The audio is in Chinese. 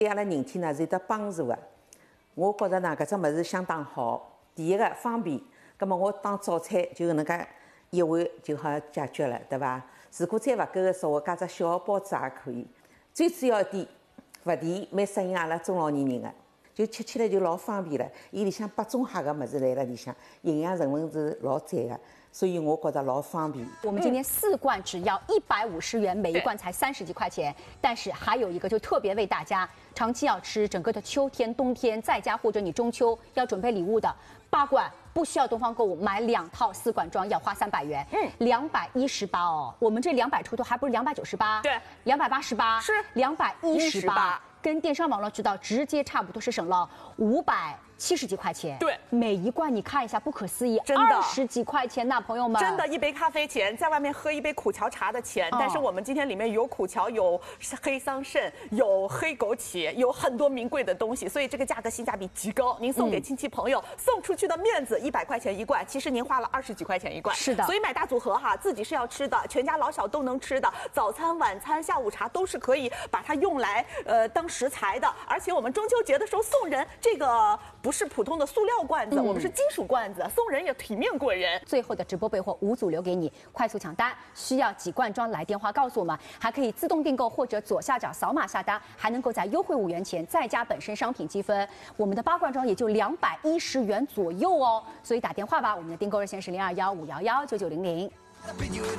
对阿拉人体呢是有得帮助的。我觉着呢，搿只物事相当好。第一个方便，葛末我当早餐就搿能介一碗就好解决了，对伐？如果再勿够个说，我加只小包子也可以。最主要一点，勿甜，蛮适应阿拉中老年人的，就吃起来就老方便了。伊里向8种哈个物事辣辣里向，营养成分是老赞的。所以我觉得老方便。 我们今天4罐只要150元，每一罐才30几块钱。但是还有一个就特别为大家长期要吃，整个的秋天、冬天在家或者你中秋要准备礼物的8罐，不需要东方购物买2套4罐装要花300元，218哦。我们这200出头还不是298， 对 ，288 是 218。跟电商网络渠道直接差不多是省了570几块钱。 对， 每一罐你看一下，不可思议， 真的 20几块钱呐，朋友们。 真的，一杯咖啡钱，在外面喝一杯苦荞茶的钱。但是我们今天里面有苦荞，有黑桑葚，有黑枸杞，有很多名贵的东西，所以这个价格性价比极高。您送给亲戚朋友，送出去的面子，100块钱一罐，其实您花了20几块钱一罐。 是的， 所以买大组合哈，自己是要吃的，全家老小都能吃的，早餐、晚餐、下午茶都是可以把它用来当食材的。而且我们中秋节的时候送人，这个不是普通的塑料罐子，我们是金属罐子，送人也体面过人。 最后的直播备货5组留给你，快速抢单，需要几罐装来电话告诉我们，还可以自动订购或者左下角扫码下单，还能够在优惠5元钱再加本身商品积分。我们的8罐装也就210元左右哦，所以打电话吧，我们的订购热线是0215119900。